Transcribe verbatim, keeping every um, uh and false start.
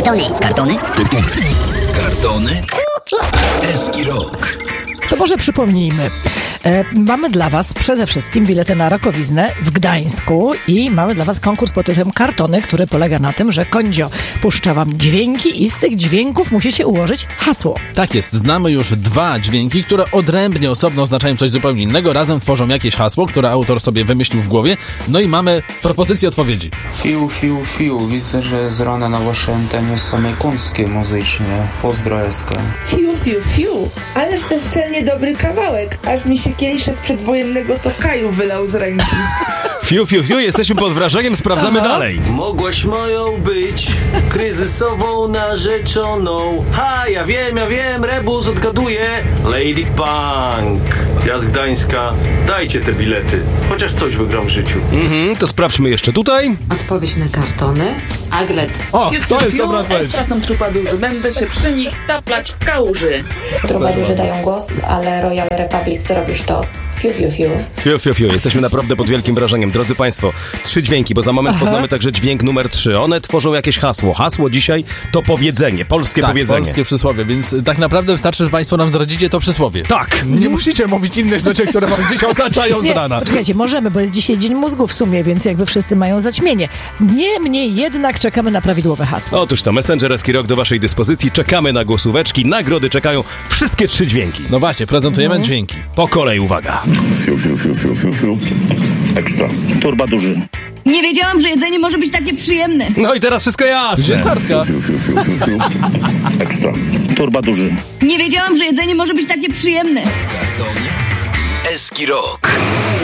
Kartony. Kartony? Kartony. Kartony. Eski Rock. To może przypomnijmy. E, mamy dla Was przede wszystkim bilety na Rokowiznę w Gdańsku i mamy dla Was konkurs pod tytułem Kartony, który polega na tym, że Kondzio puszcza Wam dźwięki i z tych dźwięków musicie ułożyć hasło. Tak jest, znamy już dwa dźwięki, które odrębnie, osobno oznaczają coś zupełnie innego, razem tworzą jakieś hasło, które autor sobie wymyślił w głowie, no i mamy propozycję odpowiedzi. Fiu, fiu, fiu, widzę, że z rana na waszej antenie są ikunskie muzycznie. Pozdro Eska. Fiu, fiu, fiu, ależ bezczelnie dobry kawałek, aż mi się kieliszek przedwojennego Tokaju wylał z ręki. Fiu, fiu, fiu, jesteśmy pod wrażeniem, sprawdzamy Aha. dalej. Mogłaś moją być kryzysową narzeczoną. Ha, ja wiem, ja wiem, rebus odgaduje. Lady Punk. Ja z Gdańska. Dajcie te bilety. Chociaż coś wygram w życiu. Mhm, to sprawdźmy jeszcze tutaj. Odpowiedź na kartony. Aglet. O, to jest dobra odpowiedź. Ekstra są trupadurzy, będę się przy nich taplać w kałuży. Trupadurzy dają głos, ale Royal Republic zrobisz tos. Fiu, fiu, fiu. Fiu, fiu, fiu, jesteśmy naprawdę pod wielkim wrażeniem. Drodzy Państwo, trzy dźwięki, bo za moment Aha. poznamy także dźwięk numer trzy. One tworzą jakieś hasło. Hasło dzisiaj to powiedzenie, polskie Tak, powiedzenie. polskie przysłowie, więc tak naprawdę wystarczy, że Państwo nam zdradzicie to przysłowie. Tak. Nie musicie mówić innych rzeczy, które Was dziś otaczają z Nie, rana. poczekajcie, możemy, bo jest dzisiaj Dzień Mózgu w sumie, więc jakby wszyscy mają zaćmienie. Niemniej jednak czekamy na prawidłowe hasło. Otóż to, Messenger Eski Rock do Waszej dyspozycji. Czekamy na głosóweczki. Nagrody czekają wszystkie trzy dźwięki. No właśnie, prezentujemy dźwięki. Po kolei, uwaga. Fiu, fiu, fiu, fiu, fiu, fiu. Ekstra. Torba duży. Nie wiedziałam, że jedzenie może być takie przyjemne. No i teraz wszystko jasne. Dziennikarska. Fiu, fiu, fiu, fiu, fiu. Ekstra. Torba duży. Nie wiedziałam, że jedzenie może być takie przyjemne. Kartony. Eski Rock.